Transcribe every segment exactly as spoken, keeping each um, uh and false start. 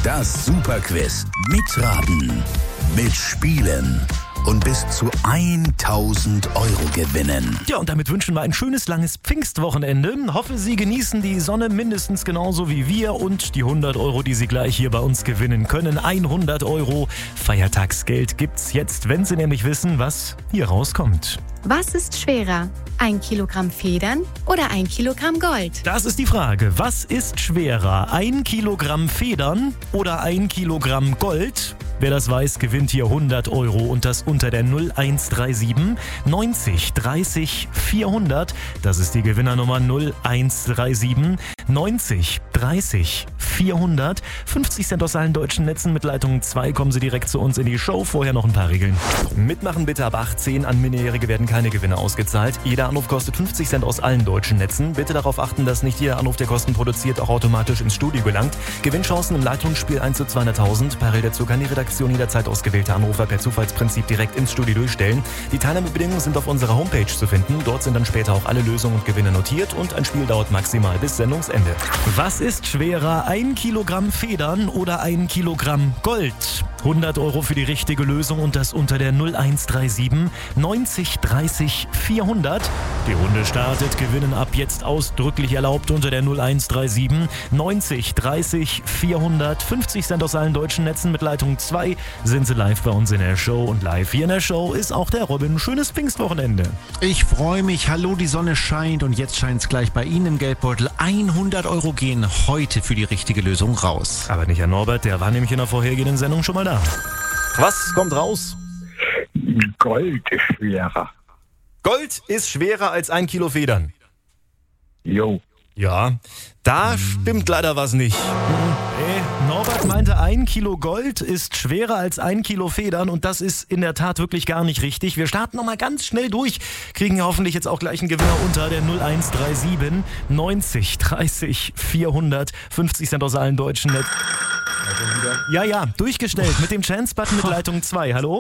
Das Superquiz. Mitraten, mitspielen und bis zu tausend Euro gewinnen. Ja, und damit wünschen wir ein schönes, langes Pfingstwochenende. Hoffe, Sie genießen die Sonne mindestens genauso wie wir und die hundert Euro, die Sie gleich hier bei uns gewinnen können. hundert Euro Feiertagsgeld gibt's jetzt, wenn Sie nämlich wissen, was hier rauskommt. Was ist schwerer? Ein Kilogramm Federn oder ein Kilogramm Gold? Das ist die Frage. Was ist schwerer? Ein Kilogramm Federn oder ein Kilogramm Gold? Wer das weiß, gewinnt hier hundert Euro und das unter der null eins drei sieben neunzig dreißig vierhundert. Das ist die Gewinnernummer null eins drei sieben neunzig dreißig vierhundert. fünfzig Cent aus allen deutschen Netzen. Mit Leitung zwei kommen Sie direkt zu uns in die Show. Vorher noch ein paar Regeln. Mitmachen bitte ab achtzehn. An Minderjährige werden keine Gewinne ausgezahlt. Jeder Anruf kostet fünfzig Cent aus allen deutschen Netzen. Bitte darauf achten, dass nicht jeder Anruf, der Kosten produziert, auch automatisch ins Studio gelangt. Gewinnchancen im Leitungsspiel eins zu zweihunderttausend. Parallel dazu kann die Redaktion jederzeit ausgewählte Anrufer per Zufallsprinzip direkt ins Studio durchstellen. Die Teilnahmebedingungen sind auf unserer Homepage zu finden. Dort sind dann später auch alle Lösungen und Gewinne notiert und ein Spiel dauert maximal bis Sendungsende. Was ist schwerer? Ein Kilogramm Federn oder ein Kilogramm Gold? hundert Euro für die richtige Lösung und das unter der null eins drei sieben neunzig dreißig vierhundert. Die Runde startet, Gewinnen ab jetzt ausdrücklich erlaubt unter der null eins drei sieben neunzig dreißig vierhundert. fünfzig Cent aus allen deutschen Netzen. Mit Leitung zwei sind Sie live bei uns in der Show und live hier in der Show ist auch der Robin. Schönes Pfingstwochenende. Ich freue mich. Hallo, die Sonne scheint und jetzt scheint es gleich bei Ihnen im Geldbeutel. hundert Euro gehen heute für die richtige Lösung raus. Aber nicht Herr Norbert, der war nämlich in der vorhergehenden Sendung schon mal da. Was kommt raus? Gold ist schwerer. Gold ist schwerer als ein Kilo Federn. Jo. Ja, da stimmt leider was nicht. Nee, Norbert meinte, ein Kilo Gold ist schwerer als ein Kilo Federn und das ist in der Tat wirklich gar nicht richtig. Wir starten nochmal ganz schnell durch, kriegen ja hoffentlich jetzt auch gleich einen Gewinner unter der null eins drei sieben neunzig dreißig vierhundert. fünfzig Cent aus allen deutschen Netzen. Ja, ja, durchgestellt mit dem Chance-Button mit Leitung zwei. Hallo?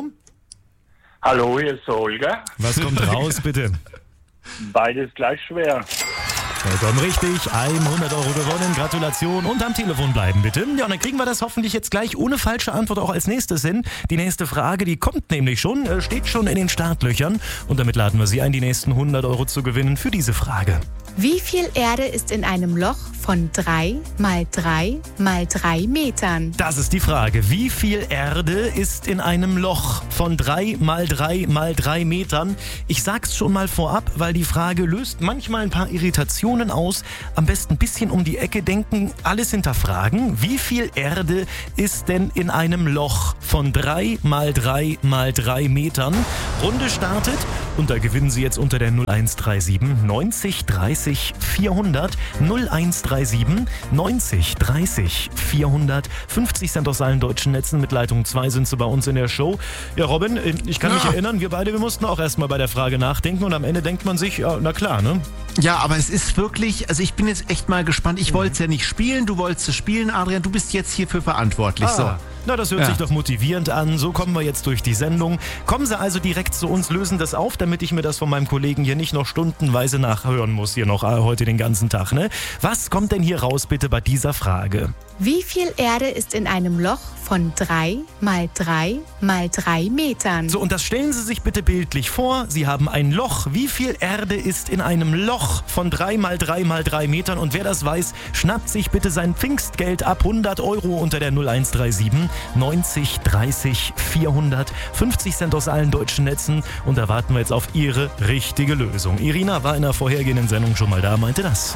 Hallo, hier ist Holger. Was kommt raus, bitte? Beides gleich schwer. Vollkommen richtig, hundert Euro gewonnen, Gratulation und am Telefon bleiben bitte. Ja, und dann kriegen wir das hoffentlich jetzt gleich ohne falsche Antwort auch als nächstes hin. Die nächste Frage, die kommt nämlich schon, steht schon in den Startlöchern und damit laden wir Sie ein, die nächsten hundert Euro zu gewinnen für diese Frage. Wie viel Erde ist in einem Loch von drei mal drei mal drei Metern? Das ist die Frage. Wie viel Erde ist in einem Loch von drei mal drei mal drei Metern? Ich sag's schon mal vorab, weil die Frage löst manchmal ein paar Irritationen aus. Am besten ein bisschen um die Ecke denken, alles hinterfragen. Wie viel Erde ist denn in einem Loch von drei mal drei mal drei Metern? Runde startet und da gewinnen Sie jetzt unter der null eins drei sieben neunzig dreißig vierhundert. null eins drei sieben neunzig dreißig vierhundert. fünfzig Cent aus allen deutschen Netzen. Mit Leitung zwei sind Sie bei uns in der Show. Ja, Robin, ich kann mich Ja. erinnern, wir beide, wir mussten auch erstmal bei der Frage nachdenken und am Ende denkt man sich, ja, na klar, ne? Ja, aber es ist wirklich, also ich bin jetzt echt mal gespannt. Ich wollte es ja nicht spielen, du wolltest es spielen, Adrian. Du bist jetzt hierfür verantwortlich. So. Ah, na, das hört Ja. sich doch motivierend an. So kommen wir jetzt durch die Sendung. Kommen Sie also direkt zu uns, lösen das auf, damit ich mir das von meinem Kollegen hier nicht noch stundenweise nachhören muss, hier noch äh, heute den ganzen Tag, ne? Was kommt denn hier raus, bitte, bei dieser Frage? Wie viel Erde ist in einem Loch von drei mal drei mal drei Metern? So, und das stellen Sie sich bitte bildlich vor. Sie haben ein Loch. Wie viel Erde ist in einem Loch von drei mal drei mal drei Metern? Und wer das weiß, schnappt sich bitte sein Pfingstgeld ab. hundert Euro unter der null eins drei sieben neunzig dreißig vierhundert. fünfzig Cent aus allen deutschen Netzen. Und da warten wir jetzt auf Ihre richtige Lösung. Irina war in der vorhergehenden Sendung schon mal da, meinte das.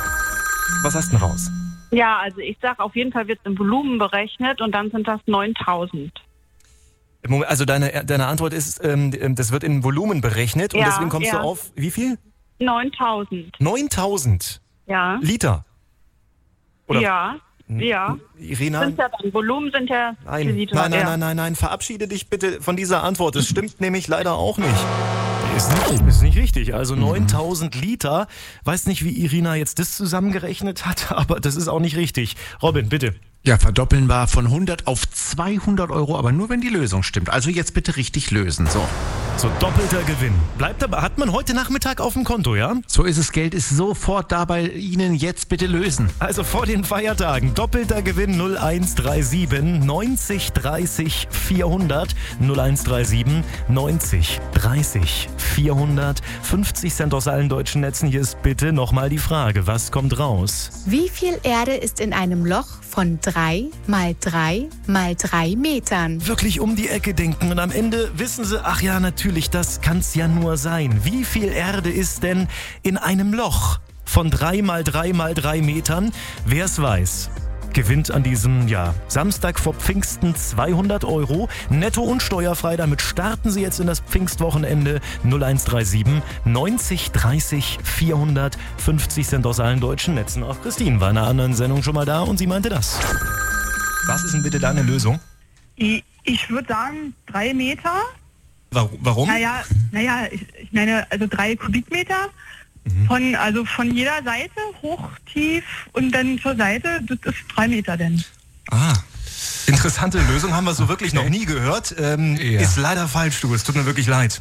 Was hast du denn raus? Ja, also ich sag, auf jeden Fall wird es im Volumen berechnet und dann sind das neuntausend. Moment, also deine, deine Antwort ist, ähm, das wird in Volumen berechnet und Ja, deswegen kommst ja. du auf, wie viel? neuntausend. neuntausend Ja. Liter. Oder- Ja. Ja. Irina? Sind ja dann, Volumen sind ja Nein, Liter. nein, nein, ja. nein, nein, nein, verabschiede dich bitte von dieser Antwort. Das stimmt nämlich leider auch nicht. Ist nicht, ist nicht richtig. Also neuntausend Liter. Weiß nicht, wie Irina jetzt das zusammengerechnet hat, aber das ist auch nicht richtig. Robin, bitte. Ja, verdoppeln von hundert auf zweihundert Euro, aber nur wenn die Lösung stimmt. Also jetzt bitte richtig lösen. So. So, doppelter Gewinn. Bleibt aber, hat man heute Nachmittag auf dem Konto, ja? So ist es, Geld ist sofort da bei Ihnen. Jetzt bitte lösen. Also vor den Feiertagen. Doppelter Gewinn null eins drei sieben neunzig dreißig vierhundert. null eins drei sieben neunzig dreißig vierhundert. fünfzig Cent aus allen deutschen Netzen. Hier ist bitte nochmal die Frage. Was kommt raus? Wie viel Erde ist in einem Loch von drei mal drei mal drei Metern? Wirklich um die Ecke denken und am Ende wissen Sie, ach ja, natürlich, das kann's ja nur sein. Wie viel Erde ist denn in einem Loch von drei mal drei mal drei Metern? Wer es weiß, gewinnt an diesem ja, Samstag vor Pfingsten zweihundert Euro, netto und steuerfrei. Damit starten Sie jetzt in das Pfingstwochenende. null eins drei sieben neunzig dreißig vierhundert. fünfzig Cent aus allen deutschen Netzen. Auch Christine war in einer anderen Sendung schon mal da und sie meinte das. Was ist denn bitte deine Lösung? Ich, ich würde sagen, drei Meter. Warum? Naja, naja, ich, ich meine, also drei Kubikmeter. Von, also von jeder Seite, hoch, tief und dann zur Seite, das ist drei Meter denn. Ah, interessante Lösung, haben wir so wirklich noch nie gehört. Ähm, Ja. Ist leider falsch, du, es tut mir wirklich leid.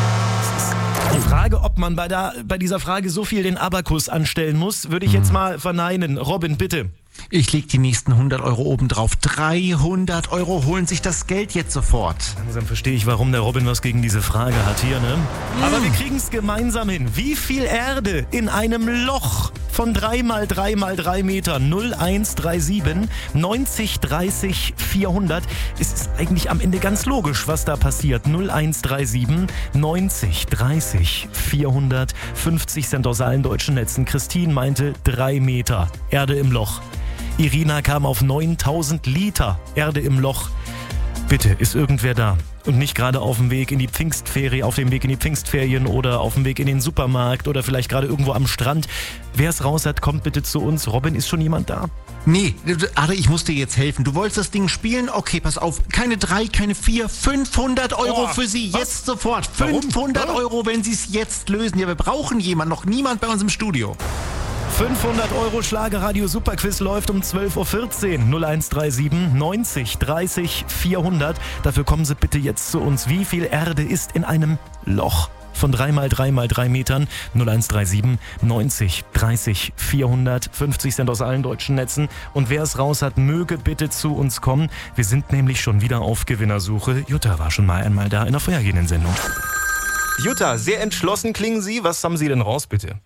Die Frage, ob man bei, der, bei dieser Frage so viel den Abakus anstellen muss, würde ich jetzt mal verneinen. Robin, bitte. Ich leg die nächsten hundert Euro oben drauf. dreihundert Euro holen sich das Geld jetzt sofort. Langsam verstehe ich, warum der Robin was gegen diese Frage hat hier, ne? Aber wir kriegen es gemeinsam hin. Wie viel Erde in einem Loch von drei mal drei mal drei Metern? null eins drei sieben neunzig dreißig vierhundert. Es ist eigentlich am Ende ganz logisch, was da passiert. null eins drei sieben neunzig dreißig vierhundert. fünfzig Cent aus allen deutschen Netzen. Christine meinte drei Meter Erde im Loch. Irina kam auf neuntausend Liter Erde im Loch. Bitte, ist irgendwer da? Und nicht gerade auf dem Weg in die Pfingstferie, auf dem Weg in die Pfingstferien oder auf dem Weg in den Supermarkt oder vielleicht gerade irgendwo am Strand. Wer es raus hat, kommt bitte zu uns. Robin, ist schon jemand da? Nee, Ada, ich muss dir jetzt helfen. Du wolltest das Ding spielen? Okay, pass auf. Keine drei, keine vier, fünfhundert Euro Oh, für Sie. was? Jetzt sofort. Warum? fünfhundert Warum? Euro, wenn Sie es jetzt lösen. Ja, wir brauchen jemanden. Noch niemand bei uns im Studio. fünfhundert Euro Schlagerradio Superquiz läuft um zwölf Uhr vierzehn. null eins drei sieben neunzig dreißig vierhundert. Dafür kommen Sie bitte jetzt zu uns. Wie viel Erde ist in einem Loch von drei mal drei mal drei Metern? null eins drei sieben neunzig dreißig vierhundert. fünfzig Cent aus allen deutschen Netzen. Und wer es raus hat, möge bitte zu uns kommen. Wir sind nämlich schon wieder auf Gewinnersuche. Jutta war schon mal einmal da in der vorhergehenden Sendung. Jutta, sehr entschlossen klingen Sie. Was haben Sie denn raus, bitte?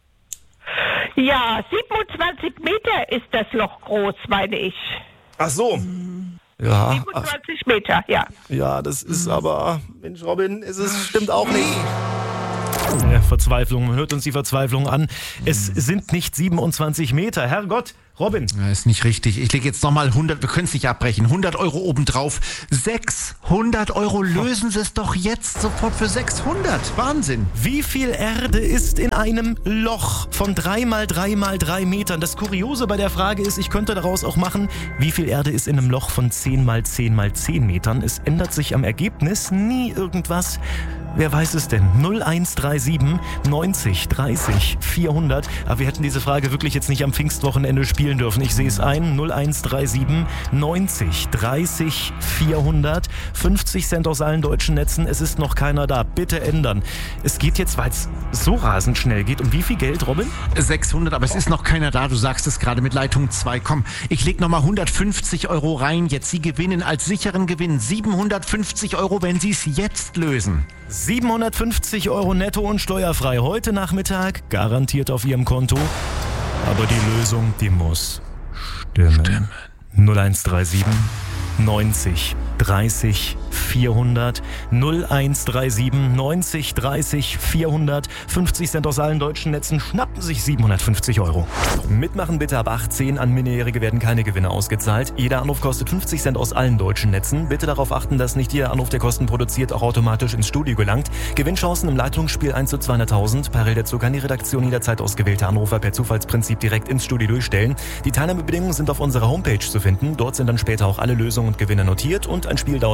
Ja, siebenundzwanzig Meter ist das Loch groß, meine ich. Ach so. Ja, siebenundzwanzig Meter, ja. ja, das ist aber, Mensch Robin, es ist, stimmt auch nicht. Ja, Verzweiflung, man hört uns die Verzweiflung an. Es sind nicht siebenundzwanzig Meter, Herrgott. Robin. Ja, ist nicht richtig. Ich lege jetzt nochmal hundert, wir können es nicht abbrechen, hundert Euro obendrauf. sechshundert Euro, lösen Sie es doch jetzt sofort für sechshundert. Wahnsinn. Wie viel Erde ist in einem Loch von drei mal drei mal drei Metern? Das Kuriose bei der Frage ist, ich könnte daraus auch machen, wie viel Erde ist in einem Loch von zehn mal zehn mal zehn Metern? Es ändert sich am Ergebnis nie irgendwas. Wer weiß es denn? null eins drei sieben neunzig dreißig vierhundert. Aber wir hätten diese Frage wirklich jetzt nicht am Pfingstwochenende spielen dürfen. Ich sehe es ein. null eins drei sieben neunzig dreißig vierhundert. fünfzig Cent aus allen deutschen Netzen. Es ist noch keiner da. Bitte ändern. Es geht jetzt, weil es so rasend schnell geht. Um wie viel Geld, Robin? sechshundert, aber es ist noch keiner da. Du sagst es gerade mit Leitung zwei. Komm, ich leg nochmal hundertfünfzig Euro rein. Jetzt Sie gewinnen als sicheren Gewinn siebenhundertfünfzig Euro, wenn Sie es jetzt lösen. siebenhundertfünfzig Euro netto und steuerfrei. Heute Nachmittag garantiert auf Ihrem Konto. Aber die Lösung, die muss stimmen. Stimmen. null eins drei sieben neunzig dreißig vierhundert. null eins drei sieben neunzig dreißig vierhundert. fünfzig Cent aus allen deutschen Netzen schnappen sich siebenhundertfünfzig Euro. Mitmachen bitte ab achtzehn. An Minderjährige werden keine Gewinne ausgezahlt. Jeder Anruf kostet fünfzig Cent aus allen deutschen Netzen. Bitte darauf achten, dass nicht jeder Anruf, der Kosten produziert, auch automatisch ins Studio gelangt. Gewinnchancen im Leitungsspiel eins zu zweihunderttausend. Parallel dazu kann die Redaktion jederzeit ausgewählte Anrufer per Zufallsprinzip direkt ins Studio durchstellen. Die Teilnahmebedingungen sind auf unserer Homepage zu finden. Dort sind dann später auch alle Lösungen und Gewinne notiert und ein Spiel dauert maximal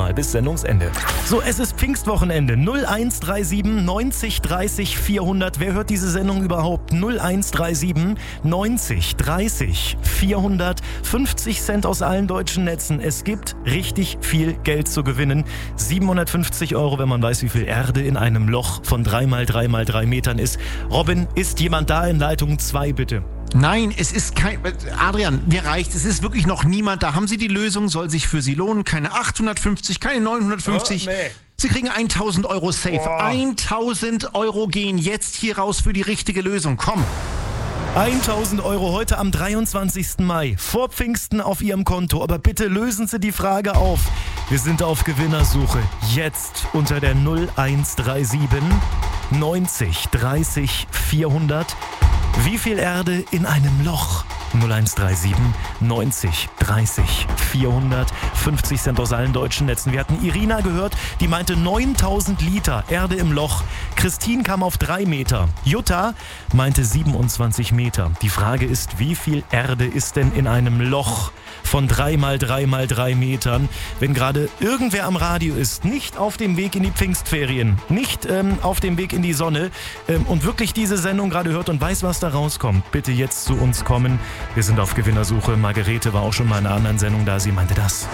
Mal bis Sendungsende. So, es ist Pfingstwochenende. null eins drei sieben neunzig dreißig vierhundert. Wer hört diese Sendung überhaupt? null eins drei sieben neunzig dreißig vierhundert. fünfzig Cent aus allen deutschen Netzen. Es gibt richtig viel Geld zu gewinnen. siebenhundertfünfzig Euro, wenn man weiß, wie viel Erde in einem Loch von drei mal drei mal drei Metern ist. Robin, ist jemand da in Leitung zwei, bitte? Nein, es ist kein... Adrian, mir reicht. Es ist wirklich noch niemand. Da haben Sie die Lösung, soll sich für Sie lohnen. Keine achthundertfünfzig, keine neunhundertfünfzig. Oh, nee. Sie kriegen tausend Euro safe. Oh. tausend Euro gehen jetzt hier raus für die richtige Lösung. Komm. tausend Euro heute am dreiundzwanzigsten Mai. Vor Pfingsten auf Ihrem Konto. Aber bitte lösen Sie die Frage auf. Wir sind auf Gewinnersuche. Jetzt unter der null eins drei sieben neunzig dreißig vierhundert. Wie viel Erde in einem Loch? null eins drei sieben neunzig dreißig vierhundert. fünfzig Cent aus allen deutschen Netzen. Wir hatten Irina gehört, die meinte neuntausend Liter Erde im Loch. Christine kam auf drei Meter. Jutta meinte siebenundzwanzig Meter. Die Frage ist, wie viel Erde ist denn in einem Loch von drei mal drei mal drei Metern? Wenn gerade irgendwer am Radio ist, nicht auf dem Weg in die Pfingstferien, nicht ähm, auf dem Weg in die Sonne ähm, und wirklich diese Sendung gerade hört und weiß, was da rauskommt, bitte jetzt zu uns kommen. Wir sind auf Gewinnersuche. Margarete war auch schon mal in einer anderen Sendung da. Sie meinte das.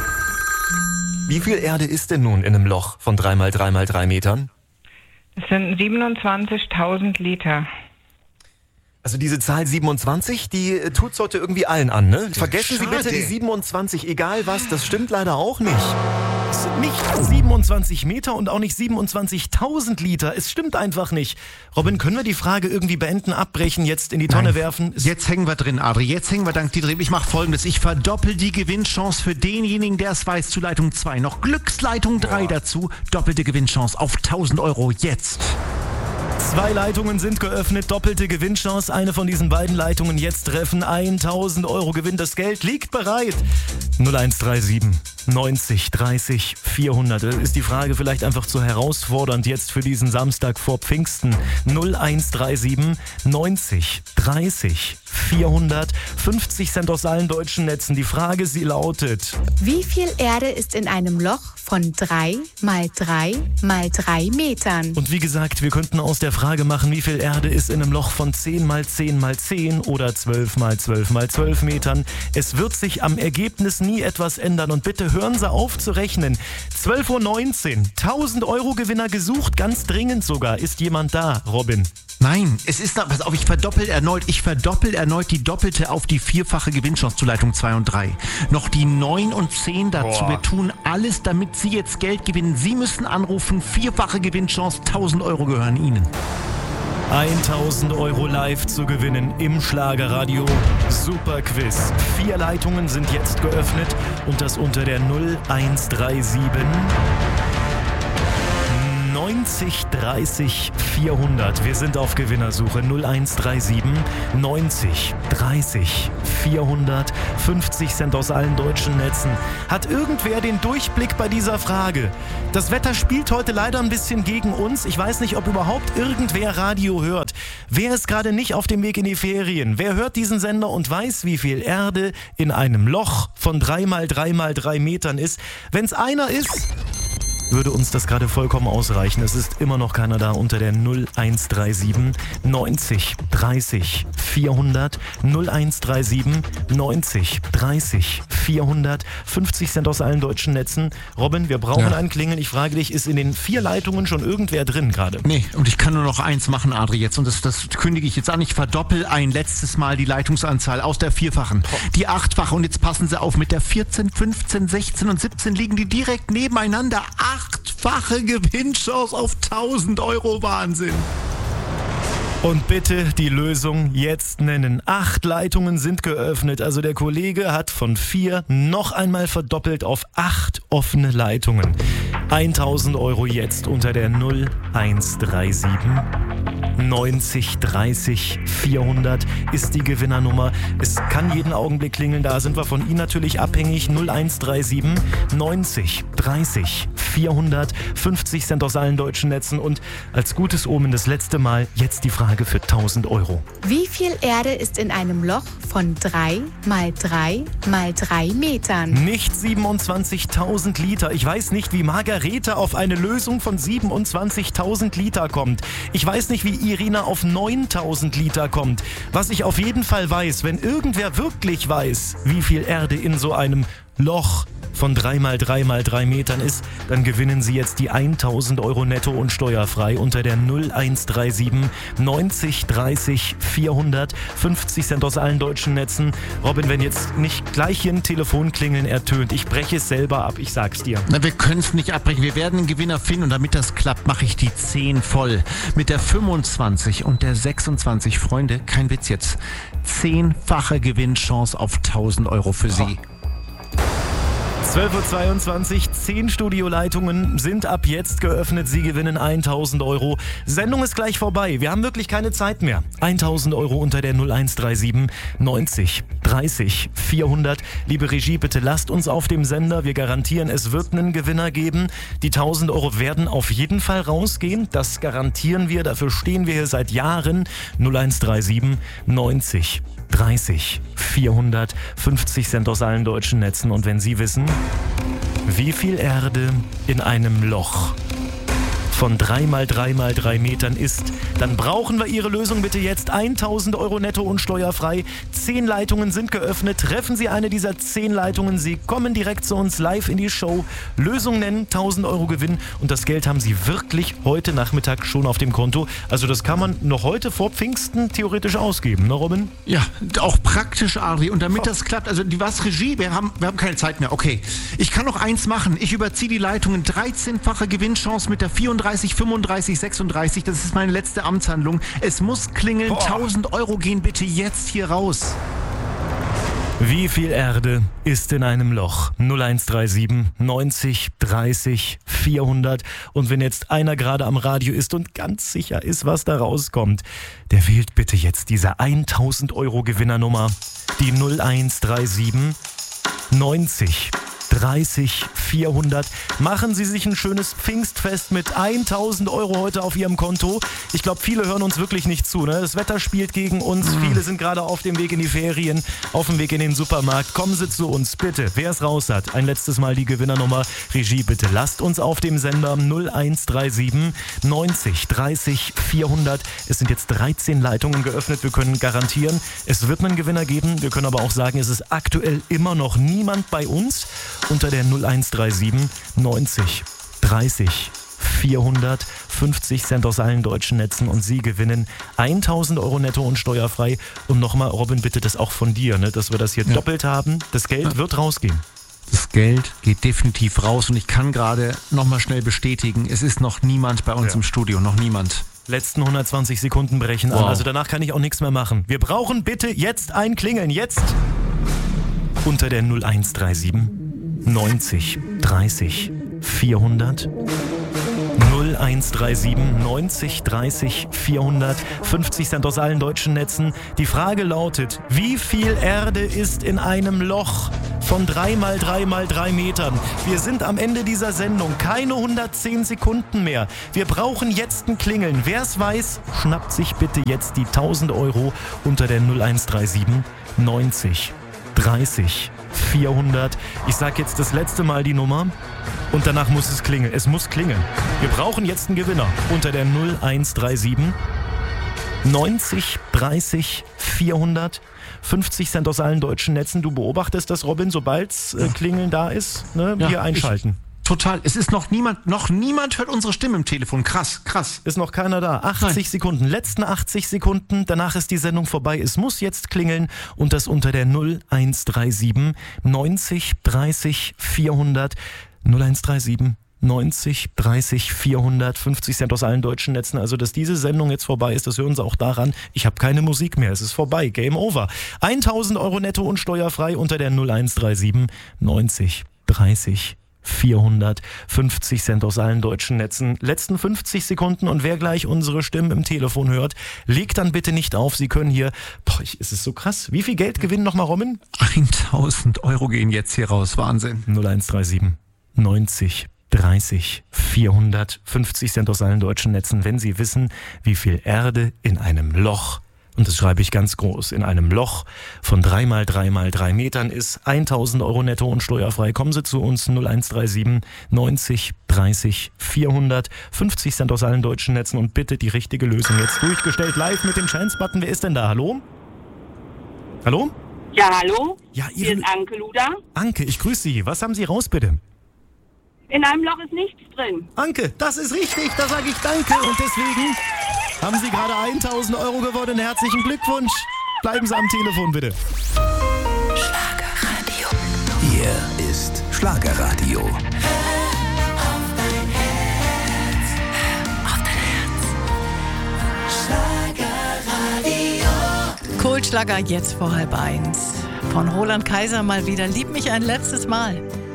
Wie viel Erde ist denn nun in einem Loch von drei mal drei mal drei Metern? Das sind siebenundzwanzigtausend Liter. Also diese Zahl siebenundzwanzig, die äh, tut's heute irgendwie allen an, ne? Vergessen Schade. Sie bitte die siebenundzwanzig, egal was, das stimmt leider auch nicht. Es sind nicht siebenundzwanzig Meter und auch nicht siebenundzwanzigtausend Liter. Es stimmt einfach nicht. Robin, können wir die Frage irgendwie beenden, abbrechen, jetzt in die Tonne Nein. werfen? Es Jetzt hängen wir drin, Adri. Jetzt hängen wir dank dir drin. Ich mache Folgendes. Ich verdoppel die Gewinnchance für denjenigen, der es weiß, zu Leitung zwei. Noch Glücksleitung drei dazu. Doppelte Gewinnchance auf tausend Euro jetzt. Zwei Leitungen sind geöffnet, doppelte Gewinnchance. Eine von diesen beiden Leitungen jetzt treffen. tausend Euro Gewinn. Das Geld liegt bereit. null eins drei sieben neunzig dreißig vierhundert. Ist die Frage vielleicht einfach zu herausfordernd jetzt für diesen Samstag vor Pfingsten? null eins drei sieben neunzig dreißig vierhundert. fünfzig Cent aus allen deutschen Netzen. Die Frage, sie lautet: Wie viel Erde ist in einem Loch von drei mal drei mal drei Metern? Und wie gesagt, wir könnten aus der Frage machen, wie viel Erde ist in einem Loch von zehn mal zehn mal zehn oder zwölf mal zwölf mal zwölf Metern. Es wird sich am Ergebnis nie etwas ändern. Und bitte hören Sie auf zu rechnen. zwölf Uhr neunzehn. tausend Euro Gewinner gesucht, ganz dringend sogar. Ist jemand da, Robin? Nein, es ist da, pass auf, ich verdoppel erneut, ich verdoppel erneut die doppelte auf die vierfache Gewinnchance zu Leitung zwei und drei. Noch die neun und zehn dazu. Boah. Wir tun alles, damit Sie jetzt Geld gewinnen. Sie müssen anrufen, vierfache Gewinnchance, tausend Euro gehören Ihnen. tausend Euro live zu gewinnen im Schlagerradio Superquiz. Vier Leitungen sind jetzt geöffnet und das unter der null eins drei sieben neunzig dreißig vierhundert. Wir sind auf Gewinnersuche. null eins drei sieben neunzig dreißig vierhundert. fünfzig Cent aus allen deutschen Netzen. Hat irgendwer den Durchblick bei dieser Frage? Das Wetter spielt heute leider ein bisschen gegen uns. Ich weiß nicht, ob überhaupt irgendwer Radio hört. Wer ist gerade nicht auf dem Weg in die Ferien? Wer hört diesen Sender und weiß, wie viel Erde in einem Loch von drei mal drei mal drei Metern ist? Wenn es einer ist, würde uns das gerade vollkommen ausreichen. Es ist immer noch keiner da unter der null eins drei sieben neunzig dreißig vierhundert. null eins drei sieben neunzig dreißig vierhundert. fünfzig Cent aus allen deutschen Netzen. Robin, wir brauchen Ja. ein Klingeln. Ich frage dich, ist in den vier Leitungen schon irgendwer drin gerade? Nee, und ich kann nur noch eins machen, Adri, jetzt. Und das, das kündige ich jetzt an. Ich verdoppel ein letztes Mal die Leitungsanzahl aus der vierfachen. Die achtfache. Und jetzt passen Sie auf, mit der vierzehn, fünfzehn, sechzehn und siebzehn liegen die direkt nebeneinander. Achtfache Gewinnchance auf tausend Euro. Wahnsinn. Und bitte die Lösung jetzt nennen. Acht Leitungen sind geöffnet. Also der Kollege hat von vier noch einmal verdoppelt auf acht offene Leitungen. tausend Euro jetzt unter der null eins drei sieben neunzig dreißig vierhundert ist die Gewinnernummer. Es kann jeden Augenblick klingeln, da sind wir von Ihnen natürlich abhängig. null eins drei sieben neunzig dreißig vierhundert, fünfzig Cent aus allen deutschen Netzen und als gutes Omen das letzte Mal jetzt die Frage für tausend Euro. Wie viel Erde ist in einem Loch von drei mal drei mal drei Metern? Nicht siebenundzwanzigtausend Liter. Ich weiß nicht, wie Margarete auf eine Lösung von siebenundzwanzigtausend Liter kommt. Ich weiß nicht, wie Irina auf neuntausend Liter kommt. Was ich auf jeden Fall weiß, wenn irgendwer wirklich weiß, wie viel Erde in so einem Loch von drei mal drei mal drei Metern ist, dann gewinnen Sie jetzt die tausend Euro netto und steuerfrei unter der null eins drei sieben neunzig dreißig vierhundert, fünfzig Cent aus allen deutschen Netzen. Robin, wenn jetzt nicht gleich hier ein Telefonklingeln ertönt, ich breche es selber ab, ich sag's dir. Na, wir können es nicht abbrechen, wir werden einen Gewinner finden und damit das klappt, mache ich die zehn voll. Mit der fünfundzwanzig und der sechsundzwanzig, Freunde, kein Witz jetzt, zehnfache Gewinnchance auf tausend Euro für Sie. zwölf Uhr zweiundzwanzig, zehn Studioleitungen sind ab jetzt geöffnet. Sie gewinnen tausend Euro. Sendung ist gleich vorbei. Wir haben wirklich keine Zeit mehr. tausend Euro unter der null eins drei sieben neunzig dreißig vierhundert. Liebe Regie, bitte lasst uns auf dem Sender. Wir garantieren, es wird einen Gewinner geben. Die tausend Euro werden auf jeden Fall rausgehen. Das garantieren wir. Dafür stehen wir hier seit Jahren. null eins drei sieben neunzig dreißig vierhundert, fünfzig Cent aus allen deutschen Netzen. Und wenn Sie wissen, wie viel Erde in einem Loch von drei mal drei mal drei Metern ist, dann brauchen wir Ihre Lösung bitte jetzt. tausend Euro netto und steuerfrei. zehn Leitungen sind geöffnet. Treffen Sie eine dieser zehn Leitungen. Sie kommen direkt zu uns live in die Show. Lösung nennen, tausend Euro Gewinn. Und das Geld haben Sie wirklich heute Nachmittag schon auf dem Konto. Also das kann man noch heute vor Pfingsten theoretisch ausgeben, ne Robin? Ja, auch praktisch, Adri. Und damit das klappt, also die was Regie, wir haben, wir haben keine Zeit mehr. Okay, ich kann noch eins machen. Ich überziehe die Leitungen. dreizehnfache Gewinnchance mit der vierunddreißig, fünfunddreißig, sechsunddreißig. Das ist meine letzte Amtshandlung. Es muss klingeln. Boah. tausend Euro gehen bitte jetzt hier raus. Wie viel Erde ist in einem Loch? null eins drei sieben neunzig dreißig vierhundert. Und wenn jetzt einer gerade am Radio ist und ganz sicher ist, was da rauskommt, der wählt bitte jetzt diese tausend Euro Gewinnernummer. Die null eins drei sieben neunzig dreißig vierhundert. Machen Sie sich ein schönes Pfingstfest mit tausend Euro heute auf Ihrem Konto. Ich glaube, viele hören uns wirklich nicht zu. Ne? Das Wetter spielt gegen uns. Mhm. Viele sind gerade auf dem Weg in die Ferien, auf dem Weg in den Supermarkt. Kommen Sie zu uns, bitte. Wer es raus hat, ein letztes Mal die Gewinnernummer. Regie, bitte lasst uns auf dem Sender null eins drei sieben neunzig dreißig vierhundert. Es sind jetzt dreizehn Leitungen geöffnet. Wir können garantieren, es wird einen Gewinner geben. Wir können aber auch sagen, es ist aktuell immer noch niemand bei uns. Unter der null eins drei sieben neunzig dreißig vierhundert, fünfzig Cent aus allen deutschen Netzen und Sie gewinnen tausend Euro netto und steuerfrei. Und nochmal, Robin, bitte das auch von dir, ne, dass wir das hier ja. doppelt haben. Das Geld ja. wird rausgehen. Das Geld geht definitiv raus und ich kann gerade nochmal schnell bestätigen, es ist noch niemand bei uns ja. im Studio, noch niemand. Letzten hundertzwanzig Sekunden brechen wow. an, also danach kann ich auch nichts mehr machen. Wir brauchen bitte jetzt ein Klingeln, jetzt! Unter der null eins drei sieben neunzig dreißig vierhundert. null eins drei sieben neunzig dreißig vierhundert, fünfzig Cent aus allen deutschen Netzen. Die Frage lautet, wie viel Erde ist in einem Loch von drei mal drei mal drei Metern? Wir sind am Ende dieser Sendung, keine hundertzehn Sekunden mehr. Wir brauchen jetzt ein Klingeln. Wer es weiß, schnappt sich bitte jetzt die tausend Euro unter der null eins drei sieben neunzig dreißig vierhundert. Ich sag jetzt das letzte Mal die Nummer und danach muss es klingeln. Es muss klingeln. Wir brauchen jetzt einen Gewinner unter der null eins drei sieben neunzig dreißig vierhundert. fünfzig Cent aus allen deutschen Netzen. Du beobachtest das, Robin, sobald äh, Klingeln da ist, ne, ja, hier einschalten. Total. Es ist noch niemand, noch niemand hört unsere Stimme im Telefon. Krass, krass. Ist noch keiner da. achtzig Nein. Sekunden, letzten achtzig Sekunden, danach ist die Sendung vorbei. Es muss jetzt klingeln und das unter der null eins drei sieben neunzig dreißig vierhundert. null eins drei sieben neunzig dreißig vierhundert, fünfzig Cent aus allen deutschen Netzen. Also, dass diese Sendung jetzt vorbei ist, das hören Sie auch daran. Ich habe keine Musik mehr. Es ist vorbei. Game over. tausend Euro netto und steuerfrei unter der null eins drei sieben neunzig dreißig vierhundertfünfzig Cent aus allen deutschen Netzen. Letzten fünfzig Sekunden und wer gleich unsere Stimmen im Telefon hört, legt dann bitte nicht auf. Sie können hier, boah, ich, es ist so krass. Wie viel Geld gewinnen nochmal, Robin? tausend Euro gehen jetzt hier raus. Wahnsinn. null eins drei sieben neunzig dreißig vierhundertfünfzig Cent aus allen deutschen Netzen, wenn Sie wissen, wie viel Erde in einem Loch, und das schreibe ich ganz groß, in einem Loch von drei mal drei mal drei Metern ist. tausend Euro netto und steuerfrei. Kommen Sie zu uns, null eins drei sieben neunzig dreißig vierhundertfünfzig Cent aus allen deutschen Netzen und bitte die richtige Lösung jetzt durchgestellt. Live mit dem Chance-Button. Wer ist denn da? Hallo? Hallo? Ja, hallo? Ja, Hier Ihre... ist Anke Luder. Anke, ich grüße Sie. Was haben Sie raus, bitte? In einem Loch ist nichts drin. Anke, das ist richtig, da sage ich danke und deswegen haben Sie gerade tausend Euro gewonnen. Herzlichen Glückwunsch. Bleiben Sie am Telefon, bitte. Schlagerradio. Hier ist Schlagerradio. Auf dein Herz, auf dein Herz. Schlagerradio. Kultschlager jetzt vor halb eins. Von Roland Kaiser mal wieder. Lieb mich ein letztes Mal.